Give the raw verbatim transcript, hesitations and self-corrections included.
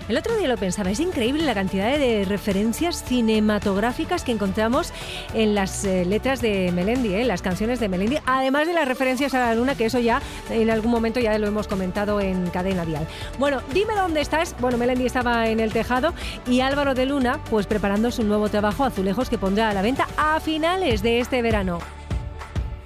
El otro día lo pensaba, es increíble la cantidad de referencias cinematográficas que encontramos en las eh, letras de Melendi, eh, las canciones de Melendi, además de las referencias a la luna, que eso ya en algún momento ya lo hemos comentado en Cadena Dial. Bueno, dime dónde estás. Bueno, Melendi estaba en el tejado y Álvaro de Luna, pues preparando su nuevo trabajo, Azulejos, que pondrá a la venta a finales de este verano.